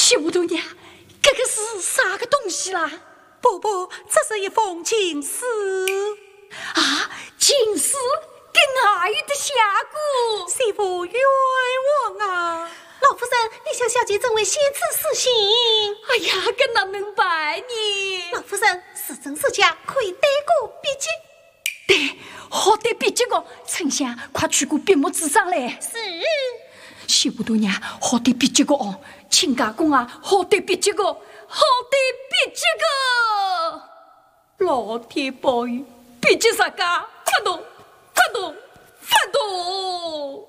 小姑娘，这个是啥个东西啦？ 伯伯，这是一封情诗啊！情诗给哪里的下过？ 媳妇冤枉啊！ 老夫人，你向小姐怎为先此死刑？ 哎呀，跟哪能办呢？ 老夫人，是真是假，可以对过笔记。 对，好对笔记个，丞相快取过笔墨纸张来。 是。 小姑娘，好对笔记个哦，亲家公啊，好对笔记个，好对笔记个。老天保佑，笔记啥家？快动，快动，快动！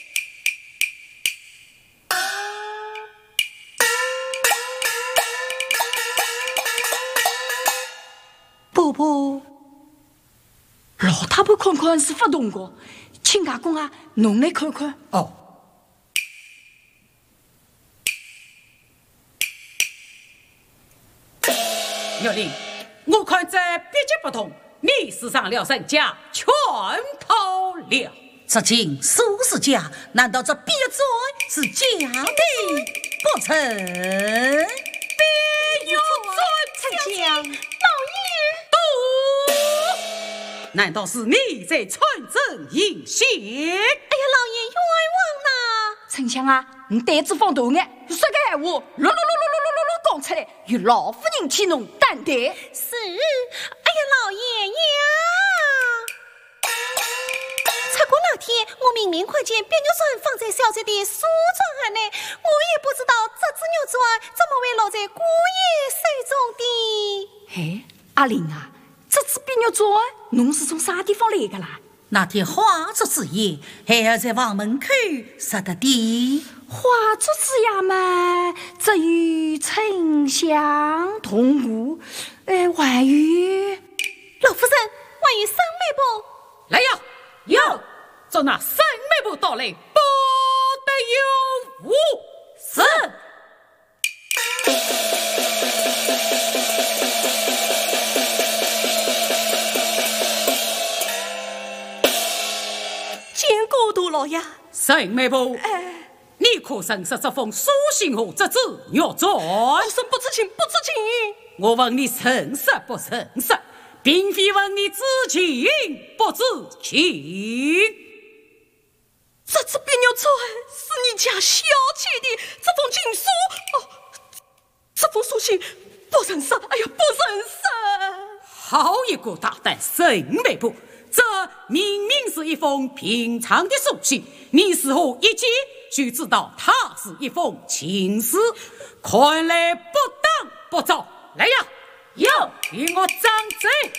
伯伯， 老太婆看看是发动过，亲家公啊，侬来看看。 哦。岳林，我看这笔记不同，你是上了身家，全跑了。 这情书是假，难道这笔罪是假的不成？ 笔有罪， 丞相，老爷。 难道是你在穿针引线？哎呀， 老爷冤枉呐！ 丞相啊，你胆子放大眼，说个闲话，讲出来，与老夫人替侬担待。 是，哎呀，老爷呀！才过那天，我明明看见别扭砖放在小姐的书桌上呢，我也不知道这只扭砖怎么会落在姑爷手中的。 哎，阿玲啊，这只别扭砖侬是从啥地方来的啦？ 那天花烛之夜，还要在房门口杀的的。 花烛之夜嘛，只有丞相同舞，还有老夫人，还有生妹不？ 来呀，有，做那生妹部到来，不得有误。是。 见过杜老爷。 沈妹部，你可曾识这封书信和这支玉簪？ 老身不知情，不知情。 我问你诚实不诚实，并非问你知情不知情。 这支别扭砖是你家小姐的，这封情书，这封书信不认识，哎呀，不认识。 好一个大胆沈妹部！这明明是一封平常的书信，你是何一见就知道它是一封情诗？看来不当不早。来呀，要与我张嘴！